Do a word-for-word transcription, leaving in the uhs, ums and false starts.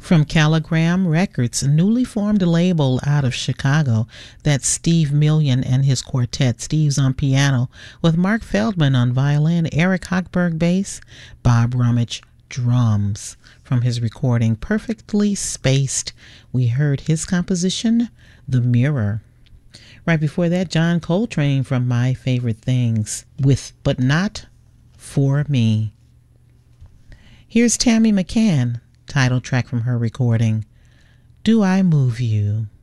From Caligram Records, a newly formed label out of Chicago, that's Steve Million and his quartet. Steve's on piano with Mark Feldman on violin, Eric Hochberg bass, Bob Rummage drums. From his recording Perfectly Spaced, we heard his composition, The Mirror. Right before that, John Coltrane from My Favorite Things with But Not For Me. Here's Tammy McCann, title track from her recording, Do I Move You?